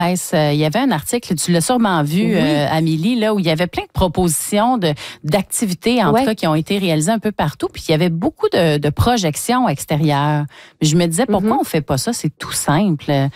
Il y avait un article, tu l'as sûrement vu, Amélie, là, où il y avait plein de propositions d'activités, en tout cas, qui ont été réalisées un peu partout. Puis il y avait beaucoup de projections extérieures. Je me disais, pourquoi on fait pas ça? C'est tout simple.